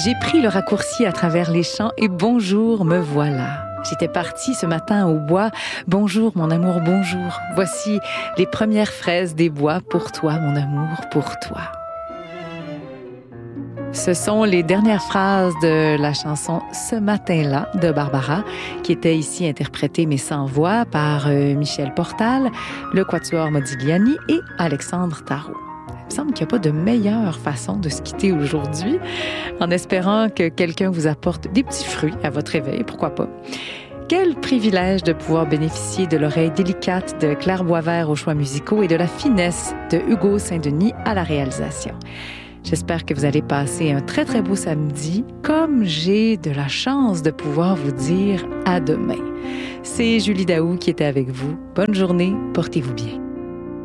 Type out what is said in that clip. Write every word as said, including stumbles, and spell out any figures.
J'ai pris le raccourci à travers les champs et bonjour, me voilà. J'étais partie ce matin au bois. Bonjour, mon amour, bonjour. Voici les premières fraises des bois pour toi, mon amour, pour toi. Ce sont les dernières phrases de la chanson « Ce matin-là » de Barbara, qui était ici interprétée, mais sans voix, par euh, Michel Portal, le Quatuor Modigliani et Alexandre Tarot. Il me semble qu'il n'y a pas de meilleure façon de se quitter aujourd'hui, en espérant que quelqu'un vous apporte des petits fruits à votre réveil, pourquoi pas. Quel privilège de pouvoir bénéficier de l'oreille délicate de Claire Boisvert aux choix musicaux et de la finesse de Hugo Saint-Denis à la réalisation. J'espère que vous allez passer un très, très beau samedi, comme j'ai de la chance de pouvoir vous dire à demain. C'est Julie Daou qui était avec vous. Bonne journée, portez-vous bien.